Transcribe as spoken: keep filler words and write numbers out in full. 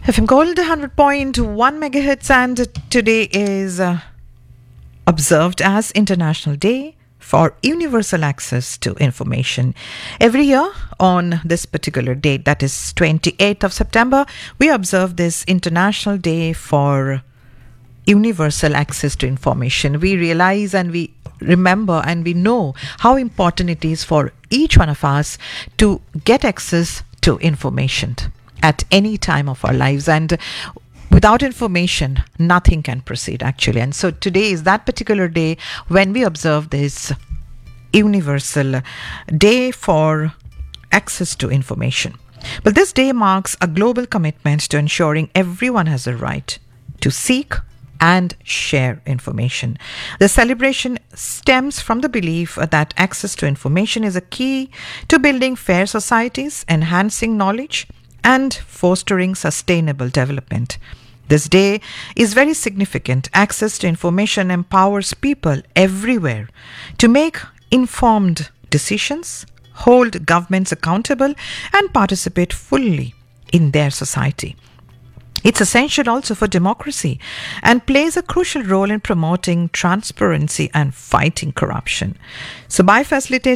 F M Gold one hundred point one megahertz, and today is uh, observed as International Day for Universal Access to Information. Every year on this particular date, that is twenty-eighth of September, we observe this International Day for Universal Access to Information. We realize and we remember and we know how important it is for each one of us to get access to information at any time of our lives, and without information nothing can proceed actually. And so today is that particular day when we observe this Universal Day for Access to Information. But this day marks a global commitment to ensuring everyone has a right to seek and share information. The celebration stems from the belief that access to information is a key to building fair societies, enhancing knowledge, and fostering sustainable development. This day is very significant. Access to information empowers people everywhere to make informed decisions, hold governments accountable, and participate fully in their society. It's essential also for democracy and plays a crucial role in promoting transparency and fighting corruption. So by facilitating